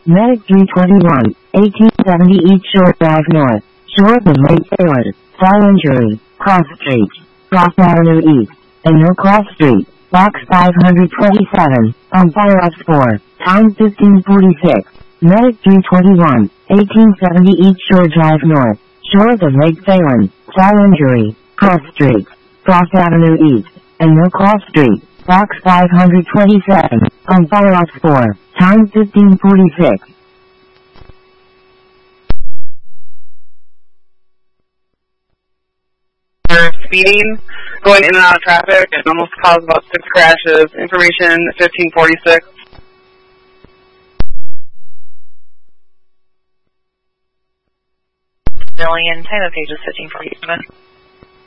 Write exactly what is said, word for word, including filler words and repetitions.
Medic three twenty-one, eighteen seventy East Shore Drive North, Shores of Lake Salem, fall injury, Cross Street, Cross Avenue East, and No Cross Street, box five hundred twenty-seven, on fire ops four, time fifteen forty-six. Medic three twenty-one, eighteen seventy East Shore Drive North, Shores of Lake Salem, fall injury, Cross Street, Cross Avenue East, and No Cross Street, box five hundred twenty-seven, on fire ops four, time fifteen forty-six. Speeding, going in and out of traffic, and almost caused about six crashes. Information fifteen forty-six. Million, time of pages fifteen forty-seven.